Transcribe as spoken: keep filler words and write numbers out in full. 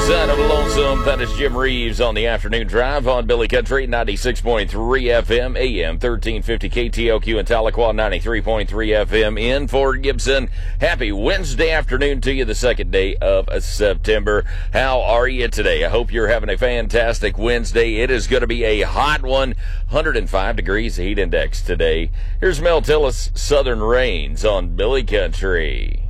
side of the lonesome. That is Jim Reeves on the afternoon drive on Billy Country, ninety-six point three F M, A M thirteen fifty K T L Q in Tahlequah, ninety-three point three F M in Fort Gibson. Happy Wednesday afternoon to you, the second day of September. How are you today? I hope you're having a fantastic Wednesday. It is going to be a hot one, one hundred five degrees heat index today. Here's Mel Tillis, Southern Rains on Billy Country.